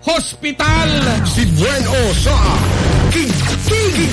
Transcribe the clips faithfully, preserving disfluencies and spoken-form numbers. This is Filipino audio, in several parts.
hospital. Si Bueno sa Kikiki.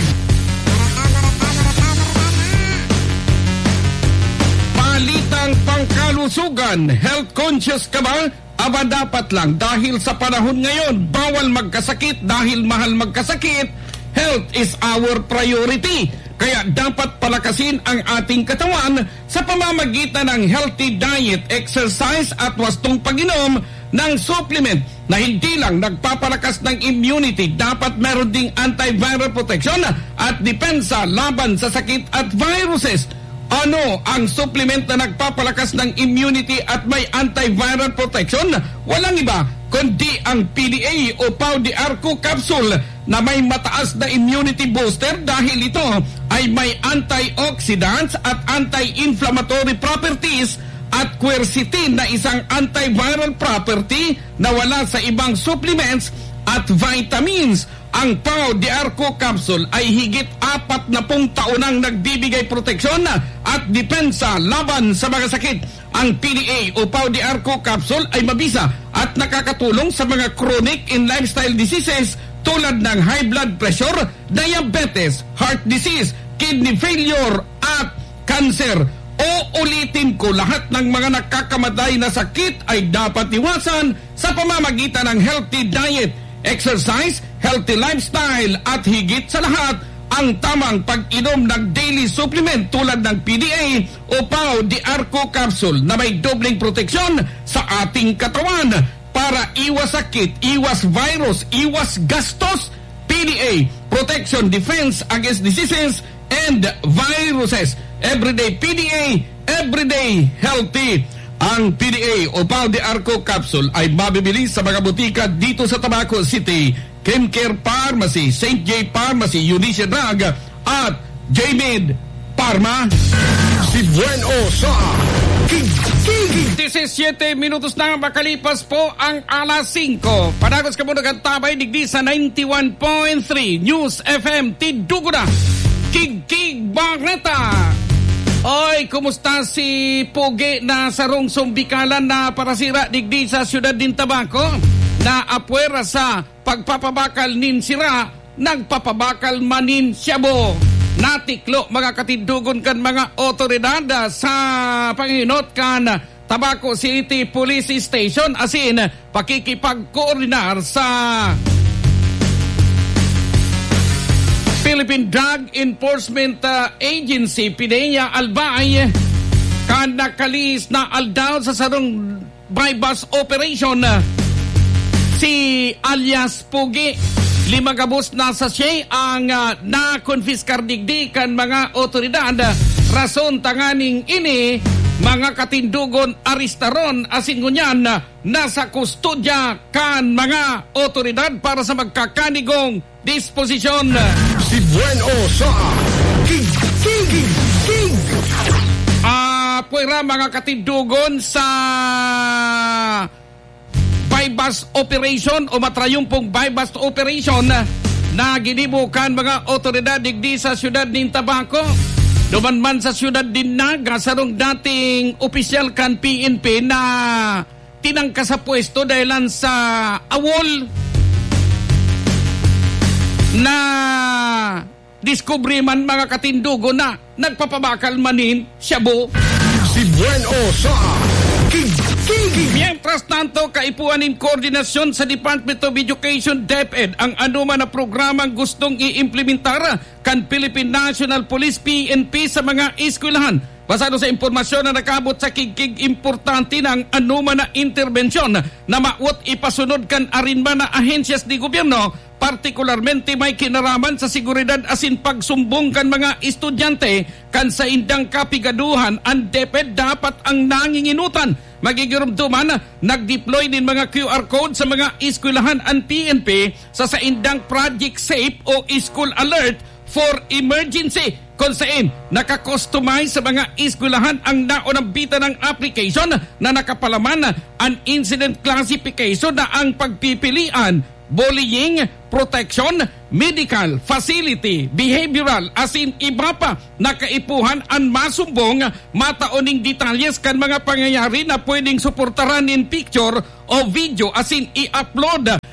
Palitang pangkalusugan, health conscious ka ba? Aba dapat lang dahil sa panahon ngayon, bawal magkasakit dahil mahal magkasakit. Health is our priority. Kaya dapat palakasin ang ating katawan sa pamamagitan ng healthy diet, exercise at wastong pag-inom ng supplement na hindi lang nagpapalakas ng immunity, dapat meron ding antiviral protection at depensa laban sa sakit at viruses. Ano ang supplement na nagpapalakas ng immunity at may antiviral protection? Walang iba kundi ang P D A o Pau de Arco capsule na may mataas na immunity booster dahil ito ay may antioxidants at anti-inflammatory properties at quercetin na isang antiviral property na wala sa ibang supplements at vitamins. Ang Pau de Arco capsule ay higit apat na pung taon nang nagbibigay proteksyon at depensa laban sa mga sakit. Ang P D A o Pau de Arco capsule ay mabisa at nakakatulong sa mga chronic and lifestyle diseases tulad ng high blood pressure, diabetes, heart disease, kidney failure at cancer. O ulitin ko, lahat ng mga nakakamatay na sakit ay dapat iwasan sa pamamagitan ng healthy diet, exercise, healthy lifestyle at higit sa lahat, ang tamang pag-inom ng daily supplement tulad ng P D A o Pau de Arco capsule na may dobleng proteksyon sa ating katawan para iwas sakit, iwas virus, iwas gastos. P D A, protection, defense against diseases and viruses. Everyday P D A, everyday healthy. Ang P D A o Pau de Arco capsule ay mabibili sa mga butika dito sa Tabaco City, Chemcare Pharmacy, Saint J Pharmacy, Eunice Drug at J-Med Pharma. Si Bueno sa Kikiki. disisiete minutos na makalipas po ang alas singko. Panagos ka muna kantabay, digdi sa ninety-one point three News F M Tidugo na Kikig Barreta. Oy, kumusta si Poge na sarong sumbikalan na parasira digdi sa siyudad din Tabaco? Na apwera sa pagpapabakal nin sira, nagpapabakal manin siyabo. Natiklo mga katindugon kan mga otoridad sa panginot kan Tabaco City Police Station asin pakikipagkoordinar sa Philippine Drug Enforcement uh, Agency, P D E A Albay, kan nakalis na aldaw sa sarong bypass operation uh, si alias Pugi. Lima kabus na sa siya ang uh, na-confiscar digdi kan mga otoridad. Rason tanganing ini, mga katindugon aristaron asin ngunyan uh, nasa kustodya kan mga otoridad para sa magkakanigong disposisyon. Si Bueno sa Kikiki. Ah, puwera mga katindugon sa bypass operation o matrayumpong bypass operation na ginibukan mga otoridad digdi sa siyudad ng Tabaco. Duman man sa siyudad din Naga, sarong dating opisyal kan P N P na tinangka sa pwesto dahilan sa awol na diskubre man mga katindugo na nagpapabakal manin siyabo. Si Bueno sa Kikiki. Mientras tanto, kaipuan in koordinasyon sa Department of Education DepEd ang anuman na programang gustong i-implementar kan Philippine National Police P N P sa mga eskwelahan. Basado sa impormasyon na nakabot sa kikig, importante ng anuman na interbensyon na mauot ipasunod kan arinman na ahensyas di gobyerno, partikularmente may kinaraman sa seguridad asin pagsumbong kan mga estudyante kan sa indang kapigaduhan. Ang DepEd dapat ang nanginginutan magigirumduman nag-deploy din mga Q R code sa mga eskwelahan ang P N P sa sa indang Project Safe o School Alert for Emergency kung saan nakakustomize sa mga eskwelahan ang naunambita ng application na nakapalaman ang incident classification na ang pagpipilian, bullying, protection, medical, facility, behavioral, asin iba pa nakaipuhan ang masumbong matauning detalyes kan mga pangyayari na pwedeng suportaran in picture o video asin i-upload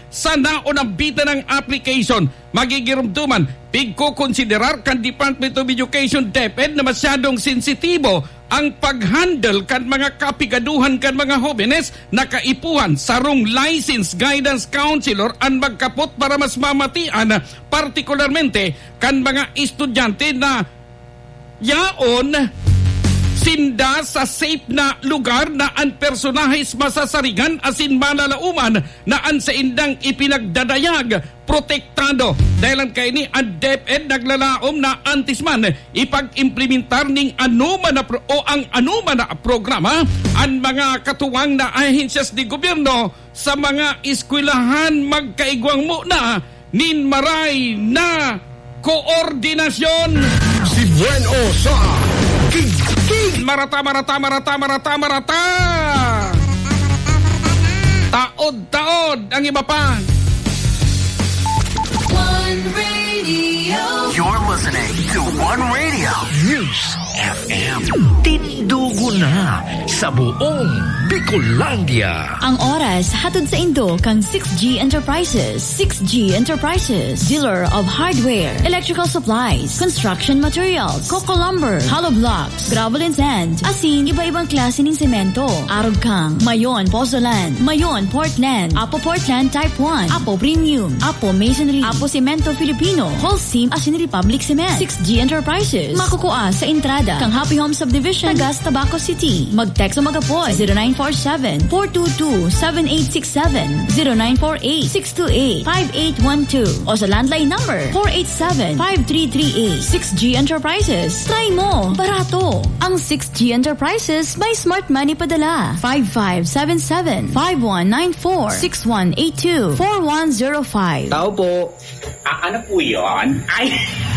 sa naunang bita ng application. Magigirumduman, pigko konsiderar kan Department of Education DepEd na masyadong sensitibo ang pag-handle kan mga kapigaduhan kan mga jóvenes na kaipuhan sarong license guidance counselor ang magkapot para mas mamatian, partikularmente kan mga estudyante na yaon sinda sa safe na lugar na ang personahis masasarigan asin malalauman na ang sa indang ipinagdadayag protektado. Dahil ang kaini ang DepEd naglalaom na antisman ipag-implementar ning anuman na pro, o ang anuman na programa ang mga katuwang na ahensyas di gobyerno sa mga eskwelahan magkaigwang muna nin maray na koordinasyon. Si Bueno sa King King Marata, marata, marata, marata, marata. Taod-taod ang iba pa. One Radio. You're listening to One Radio News F M. Tindugo na sa buong Bicolandia. Ang oras hatod sa Indo kang six G Enterprises. six G Enterprises, dealer of hardware, electrical supplies, construction materials, coco lumber, hollow blocks, gravel and sand, asin iba-ibang klase ng semento. Arog kang Mayon Pozzolan, Mayon Portland, Apo Portland Type one, Apo Premium, Apo Masonry, Apo Cemento Filipino, Holcim asin Republic Cement. six G Enterprises, makukuha sa entrada kang Happy Home Subdivision, Tagas, Tabaco City. Mag-text o mag-apoy zero nine four seven, four two two, seven eight six seven, zero nine four eight, six two eight, five eight one two o sa landline number four eight seven, five three three eight. six G Enterprises. Try mo, barato. Ang six G Enterprises by Smart Money Padala. five five seven seven, five one nine four, six one eight two, four one zero five. Tao po. Ah, ano po yun? Ay!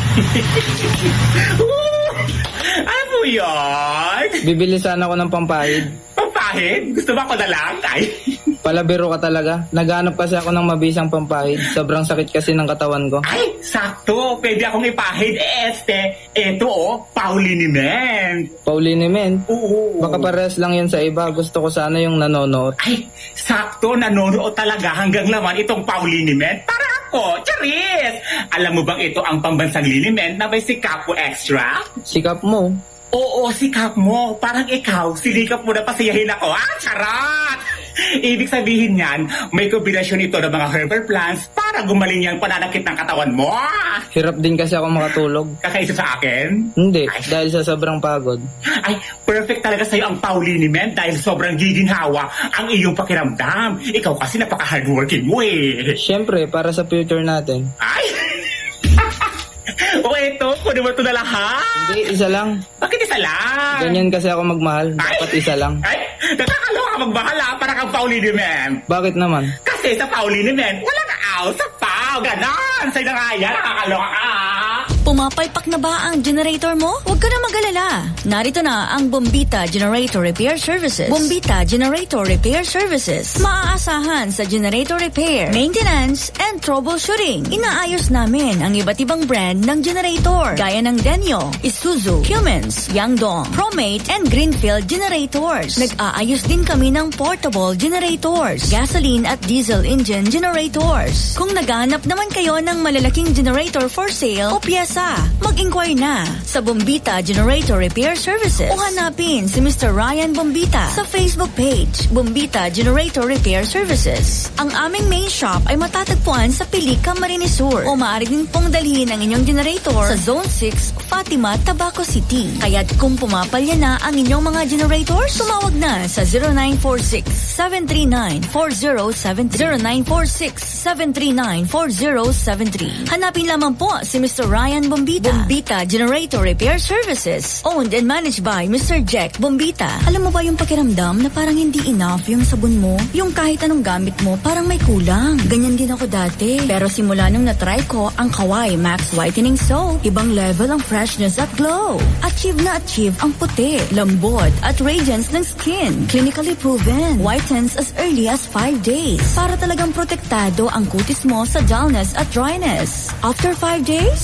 Ano po yun? Bibili sana ako ng pampahid. Pampahid? Gusto ba ko na lang? Ay! Palabiro ka talaga. Naghanap kasi ako ng mabisang pampahid. Sobrang sakit kasi ng katawan ko. Ay! Sakto! Pwede akong ipahid. Eh, este, eto oh, pauliniment. Pauliniment? Oo. Baka pares lang yan sa iba. Gusto ko sana yung nanonood. Ay! Sakto! Nanonood talaga hanggang laman itong pauliniment. Para ako! Charis! Alam mo bang ito ang pambansang liniment na may sikap o extra? Sikap mo. Oo, sikap mo. Parang ikaw, sinikap mo na pasiyahin ako. Ah, charot! Ibig sabihin niyan, may kombinasyon ito ng mga herbal plants para gumaling yung pananakit ng katawan mo. Hirap din kasi ako makatulog. Kakaisa sa akin? Hindi, Ay. dahil sa sobrang pagod. Ay, perfect talaga sa'yo ang pauliniment dahil sobrang giginhawa ang iyong pakiramdam. Ikaw kasi napaka-hardworking mo eh. Siyempre, para sa future natin. Ay! O eto, kunin mo ito na lahat. Hindi, isa lang. Bakit isa lang? Ganyan kasi ako magmahal. Dapat isa lang. Ay, nakakaloka magmahal ha, para kang pauliniment. Bakit naman? Kasi sa pauliniment, walang aw sa pau. Ganon. Sa'yo na nga yan, nakakaloka ka. Pumapalpak na ba ang generator mo? Huwag ka na mag-alala. Narito na ang Bombita Generator Repair Services. Bombita Generator Repair Services. Maaasahan sa generator repair, maintenance, and troubleshooting. Inaayos namin ang iba't ibang brand ng generator gaya ng Denyo, Isuzu, Cummins, Yangdong, Promate, and Greenfield generators. Nag-aayos din kami ng portable generators, gasoline at diesel engine generators. Kung naghahanap naman kayo ng malalaking generator for sale o piyesa, mag-inquire na sa Bombita Generator Repair Services o hanapin si Mister Ryan Bombita sa Facebook page, Bombita Generator Repair Services. Ang aming main shop ay matatagpuan sa Pilica, Camarines Sur o maaari din pong dalhin ang inyong generator sa Zone six, Fatima, Tabaco City. Kaya't kung pumapalya na ang inyong mga generators, tumawag na sa zero nine four six, seven three nine, four zero seven three zero nine four six, seven three nine, four zero seven three. Hanapin lamang po si Mister Ryan Bombita. Bombita Generator Repair Services. Owned and managed by Mister Jack Bombita. Alam mo ba yung pakiramdam na parang hindi enough yung sabon mo? Yung kahit anong gamit mo, parang may kulang. Ganyan din ako dati. Pero simula nung na-try ko ang Kawai Max Whitening Soap, ibang level ang freshness at glow. Achieve na achieve ang puti, lambot at radiance ng skin. Clinically proven. Whitens as early as five days. Para talagang protektado ang kutis mo sa dullness at dryness. After five days, boom!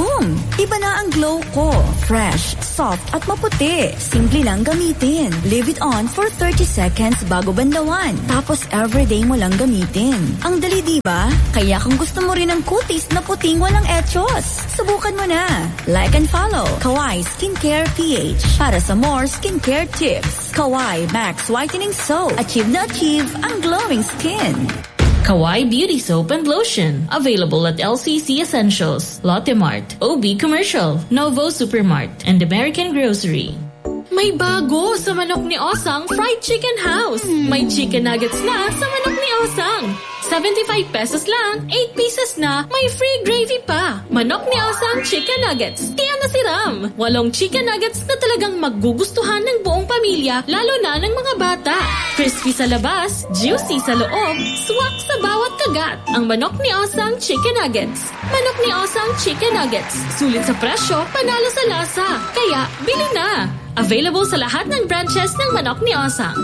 Boom! Iba na ang glow ko. Fresh, soft at maputi. Simple lang gamitin. Leave it on for thirty seconds bago bandawan. Tapos everyday mo lang gamitin. Ang dali diba? Kaya kung gusto mo rin ng kutis na puting walang etchos, subukan mo na. Like and follow Kawai Skincare P H para sa more skincare tips. Kawai Max Whitening Soap. Achieve na achieve ang glowing skin. Kawai Beauty Soap and Lotion. Available at L C C Essentials, Lotte Mart, O B Commercial, Novo Supermart, and American Grocery. May bago sa Manok ni Osang Fried Chicken House. May chicken nuggets na sa Manok ni Osang. seventy-five pesos lang, eight pieces na, may free gravy pa. Manok ni Osang Chicken Nuggets. Kaya nasiram. Walong chicken nuggets na talagang magugustuhan ng buong pamilya, lalo na ng mga bata. Crispy sa labas, juicy sa loob, swak sa bawat kagat. Ang Manok ni Osang Chicken Nuggets. Manok ni Osang Chicken Nuggets. Sulit sa presyo, panalo sa lasa. Kaya, bili na. Available sa lahat ng branches ng Manok ni Osang.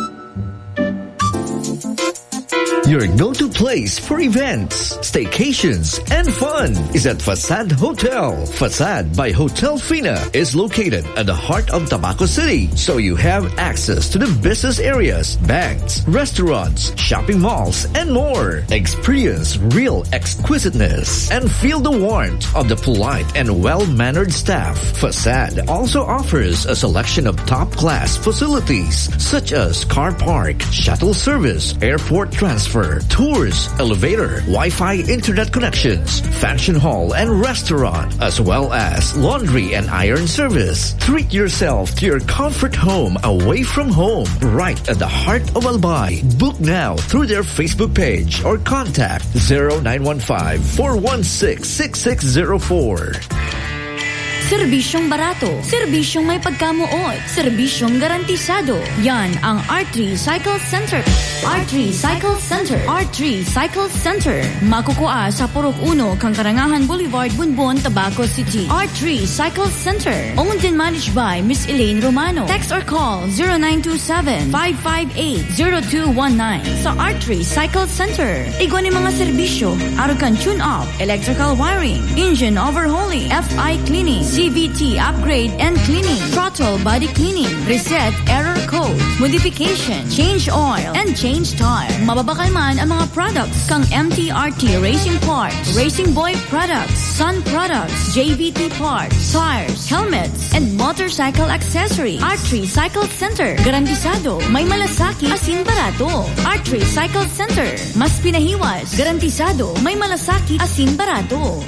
Your go-to place for events, staycations, and fun is at Facade Hotel. Facade by Hotel Fina is located at the heart of Tabaco City, so you have access to the business areas, banks, restaurants, shopping malls, and more. Experience real exquisiteness and feel the warmth of the polite and well-mannered staff. Facade also offers a selection of top-class facilities such as car park, shuttle service, airport transfer, tours, elevator, Wi-Fi internet connections, function hall and restaurant, as well as laundry and iron service. Treat yourself to your comfort home away from home, right at the heart of Albay. Book now through their Facebook page or contact zero nine one five, four one six, six six zero four. Serbisyong barato, serbisyong may pagkamuot, serbisyong garantisado. Yan ang R three Cycle Center. R three Cycle Center. R three Cycle Center. Makukuha sa Purok Uno, Kangkarangahan Boulevard, Bunbon, Tabaco City. R three Cycle Center. Owned and managed by Miss Elaine Romano. Text or call zero nine two seven, five five eight, zero two one nine. Sa R three Cycle Center. Igwa ni mga serbisyo, arukan tune-up, electrical wiring, engine overhauling, F I cleaning, C V T upgrade and cleaning, throttle body cleaning, reset error code, modification, change oil, and change tire. Mababakal man ang mga products kang M T R T Racing Parts, Racing Boy Products, Sun Products, J V T Parts, tires, helmets, and motorcycle accessories. R three Cycle Center. Garantisado, may malasaki, asin barato. R three Cycle Center. Mas pinahiwas, garantisado, may malasaki, asin barato.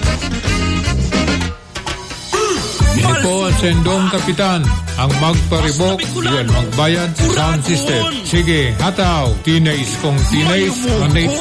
Ini po ang Sendong Kapitan, ang magparibok, dual magbayad sa sound system. Sige, hataw, tinays kong tinays, manay